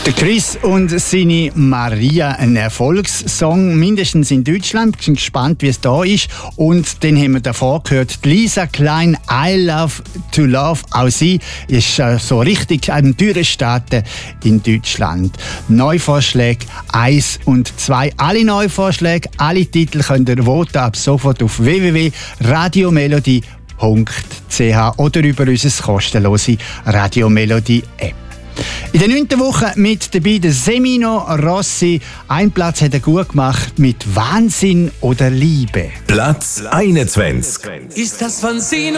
Der Chris und seine Maria, ein Erfolgssong, mindestens in Deutschland. Ich bin gespannt, wie es da ist. Und dann haben wir davor gehört, Lisa Klein, I Love to Love. Auch sie ist so richtig an den Türen starten in Deutschland. Neuvorschläge 1 und 2. Alle Neuvorschläge, alle Titel könnt ihr voten ab sofort auf www.radiomelodie.ch oder über unsere kostenlose Radiomelodie-App. In der 9. Woche mit dabei der Semino Rossi. Ein Platz hat er gut gemacht mit Wahnsinn oder Liebe. Platz 21. Ist das Wahnsinn